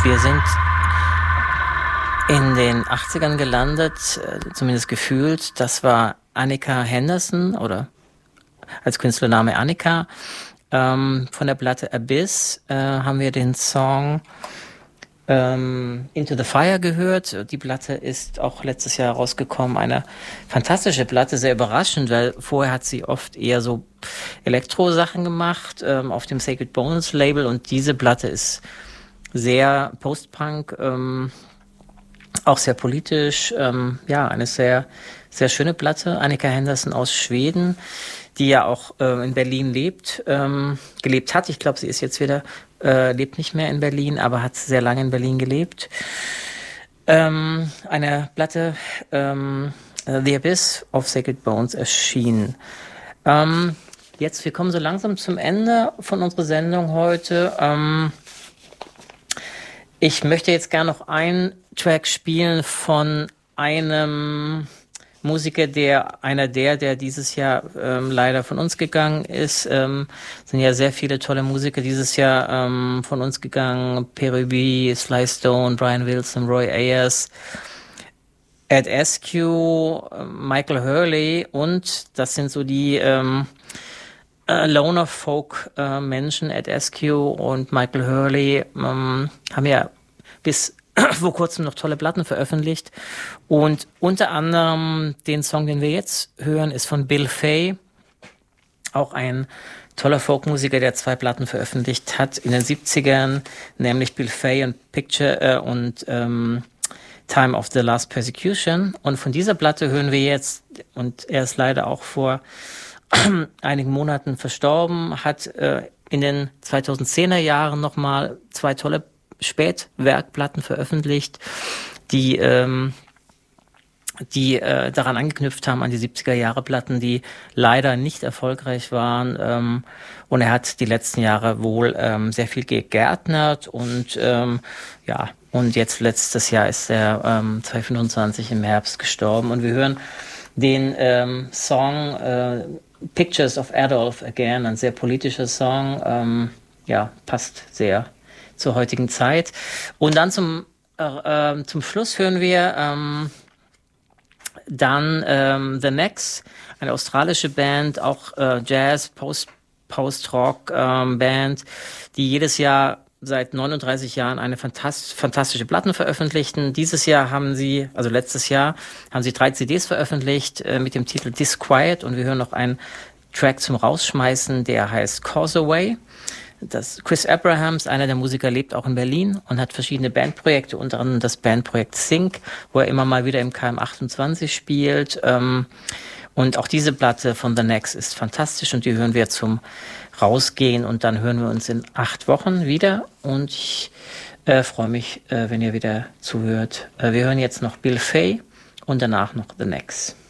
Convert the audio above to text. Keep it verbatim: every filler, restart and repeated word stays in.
Wir sind in den achtzigern gelandet, zumindest gefühlt. Das war Annika Henderson oder als Künstlername Annika. Ähm, von der Platte Abyss äh, haben wir den Song ähm, Into the Fire gehört. Die Platte ist auch letztes Jahr rausgekommen. Eine fantastische Platte, sehr überraschend, weil vorher hat sie oft eher so Elektro-Sachen gemacht ähm, auf dem Sacred Bones Label, und diese Platte ist sehr Post-Punk, ähm, auch sehr politisch, ähm, ja, eine sehr, sehr schöne Platte. Annika Henderson aus Schweden, die ja auch äh, in Berlin lebt, ähm, gelebt hat. Ich glaube, sie ist jetzt wieder, äh, lebt nicht mehr in Berlin, aber hat sehr lange in Berlin gelebt. Ähm, eine Platte, ähm, The Abyss of Sacred Bones, erschien. Ähm, jetzt, wir kommen so langsam zum Ende von unserer Sendung heute. Ähm, ich möchte jetzt gerne noch einen Track spielen von einem Musiker, der einer der, der dieses Jahr ähm, leider von uns gegangen ist. Ähm, sind ja sehr viele tolle Musiker dieses Jahr ähm, von uns gegangen. Perubi, Sly Stone, Brian Wilson, Roy Ayers, Ed Askew, Michael Hurley, und das sind so die ähm, äh, Loner Folk äh, Menschen. Ed Askew und Michael Hurley ähm, haben ja bis vor kurzem noch tolle Platten veröffentlicht, und unter anderem den Song, den wir jetzt hören, ist von Bill Fay, auch ein toller Folkmusiker, der zwei Platten veröffentlicht hat in den siebzigern, nämlich Bill Fay und Picture äh, und ähm, Time of the Last Persecution. Und von dieser Platte hören wir jetzt, und er ist leider auch vor einigen Monaten verstorben, hat äh, in den zweitausendzehner Jahren nochmal zwei tolle Spätwerkplatten veröffentlicht, die ähm, die äh, daran angeknüpft haben an die siebziger-Jahre-Platten, die leider nicht erfolgreich waren. Ähm, und er hat die letzten Jahre wohl ähm, sehr viel gegärtnert, und ähm, ja, und jetzt letztes Jahr ist er ähm, zwanzig fünfundzwanzig im Herbst gestorben, und wir hören den ähm, Song äh, Pictures of Adolf Again, ein sehr politischer Song, ähm, ja, passt sehr zur heutigen Zeit. Und dann zum äh, äh, zum Schluss hören wir ähm, dann ähm, The Next, eine australische Band, auch äh, Jazz, Post, Post-Rock ähm, Band, die jedes Jahr seit neununddreißig Jahren eine fantast- fantastische Platten veröffentlichten. Dieses Jahr haben sie, also letztes Jahr, haben sie drei C Ds veröffentlicht äh, mit dem Titel Disquiet, und wir hören noch einen Track zum Rausschmeißen, der heißt Causeway. Das Chris Abrahams, einer der Musiker, lebt auch in Berlin und hat verschiedene Bandprojekte, unter anderem das Bandprojekt Sync, wo er immer mal wieder im K M achtundzwanzig spielt. Und auch diese Platte von The Next ist fantastisch, und die hören wir zum Rausgehen, und dann hören wir uns in acht Wochen wieder, und ich äh, freue mich, äh, wenn ihr wieder zuhört. Äh, wir hören jetzt noch Bill Fay und danach noch The Next.